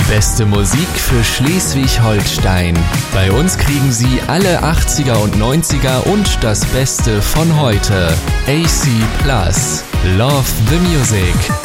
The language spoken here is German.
beste Musik für Schleswig-Holstein. Bei uns kriegen Sie alle 80er und 90er und das Beste von heute. AC Plus. Love the Music.